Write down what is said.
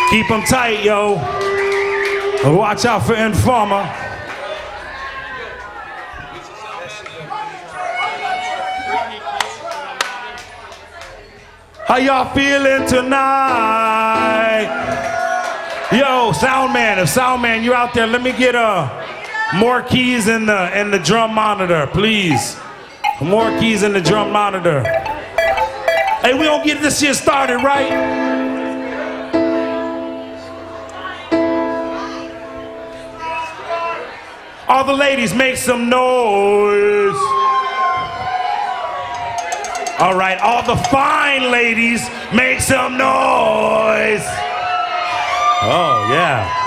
Keep them tight, yo. Watch out for Informer. How y'all feeling tonight? Yo, sound man, if sound man, you out there, let me get more keys in the drum monitor, please. More keys in the drum monitor. Hey, we gonna get this shit started, right? All the ladies, make some noise. All right, all the fine ladies, make some noise. Oh, yeah.